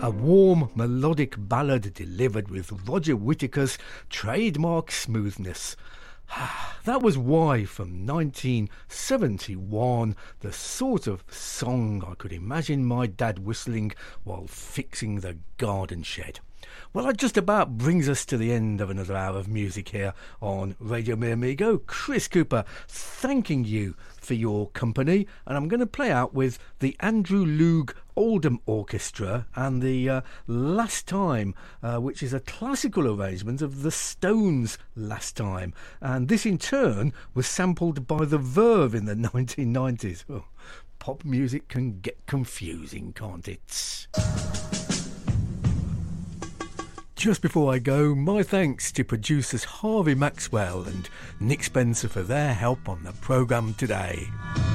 A warm, melodic ballad delivered with Roger Whittaker's trademark smoothness. That was Why from 1971, the sort of song I could imagine my dad whistling while fixing the garden shed. Well, that just about brings us to the end of another hour of music here on Radio Mi Amigo. Chris Cooper thanking you for your company, and I'm going to play out with the Andrew Loog Oldham Orchestra and the Last Time, which is a classical arrangement of the Stones' Last Time, and this in turn was sampled by the Verve in the 1990s. Oh, pop music can get confusing, can't it? Just before I go, my thanks to producers Harvey Maxwell and Nick Spencer for their help on the programme today.